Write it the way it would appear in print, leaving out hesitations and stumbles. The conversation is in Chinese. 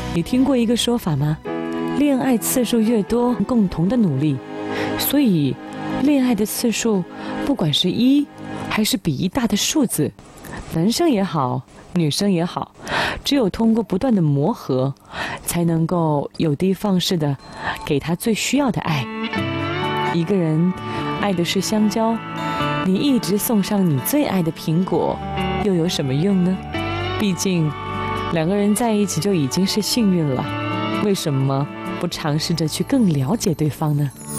你听过一个说法吗？恋爱次数越多，共同的努力。所以恋爱的次数不管是1还是比1大的数字，男生也好，女生也好，只有通过不断的磨合，才能够有的放矢的给他最需要的爱。一个人爱的是香蕉，你一直送上你最爱的苹果，又有什么用呢？毕竟2个人在一起就已经是幸运了，为什么不尝试着去更了解对方呢？